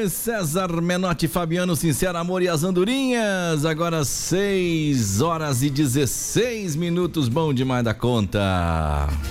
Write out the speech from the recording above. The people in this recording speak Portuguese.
César Menotti, Fabiano Sincero, Amor e as Andorinhas. Agora 6 horas e 16 minutos. Bom demais da conta.